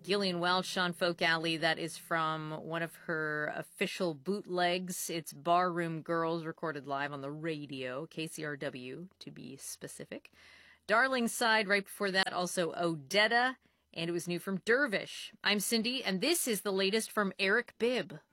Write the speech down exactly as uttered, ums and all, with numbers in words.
Gillian Welch, Sean Folk Alley. That is from one of her official bootlegs. It's Barroom Girls, recorded live on the radio, K C R W to be specific. Darling Side, right before that, also Odetta, and it was new from Dervish. I'm Cindy, and this is the latest from Eric Bibb.